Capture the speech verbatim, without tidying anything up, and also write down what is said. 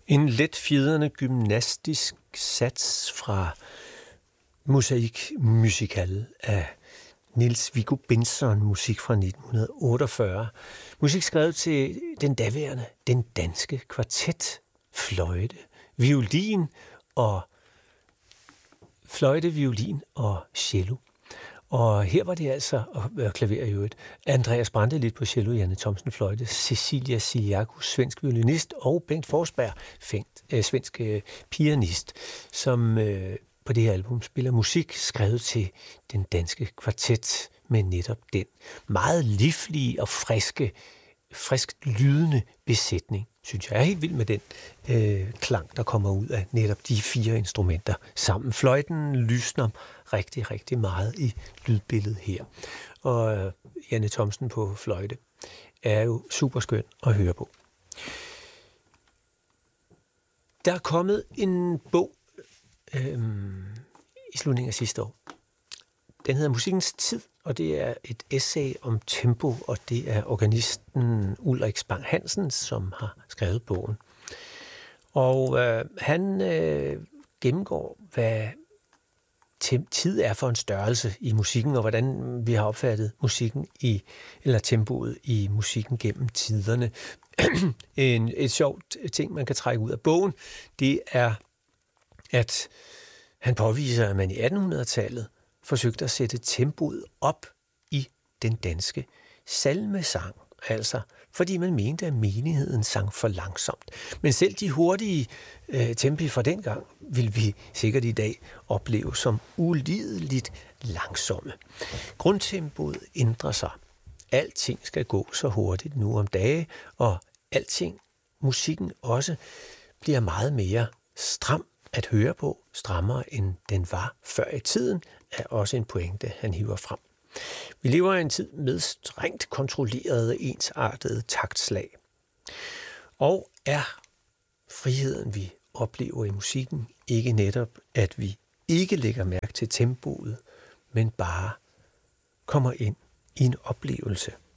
En let fjedrende gymnastisk sats fra Mosaik Musical af Niels Viggo Bentzon, musik fra nitten otteogfyrre. Musik skrevet til den daværende, den danske kvartet, fløjte, violin og fløjte, violin og cello. Og her var det altså, og klaver i øvrigt, Andreas Brantelid på cello, Janne Thomsen fløjte, Cecilia Siliakou, svensk violinist, og Bengt Forsberg, fængt, øh, svensk øh, pianist, som øh, på det her album spiller musik skrevet til den danske kvartet med netop den meget livlige og friske, frisk lydende besætning, synes jeg. Jeg er helt vild med den øh, klang, der kommer ud af netop de fire instrumenter sammen. Fløjten lysner rigtig, rigtig meget i lydbilledet her. Og øh, Janne Thomsen på fløjte er jo super skøn at høre på. Der er kommet en bog øh, i slutningen af sidste år. Den hedder Musikkens Tid, og det er et essay om tempo, og det er organisten Ulrik Spang Hansen, som har skrevet bogen. Og øh, han øh, gennemgår, hvad tid er for en størrelse i musikken, og hvordan vi har opfattet musikken i, eller tempoet i musikken gennem tiderne. en, et sjovt ting, man kan trække ud af bogen, det er, at han påviser, at man i attenhundredetallet forsøgte at sætte tempoet op i den danske salmesang, altså fordi man mente, at menigheden sang for langsomt. Men selv de hurtige øh, tempi fra dengang vil vi sikkert i dag opleve som ulideligt langsomme. Grundtempoet ændrer sig. Alting skal gå så hurtigt nu om dage, og alting, musikken også, bliver meget mere stram at høre på, strammere end den var før i tiden, er også en pointe, han hiver frem. Vi lever i en tid med strengt kontrollerede, ensartede taktslag. Og er friheden, vi oplever i musikken, ikke netop, at vi ikke lægger mærke til tempoet, men bare kommer ind i en oplevelse.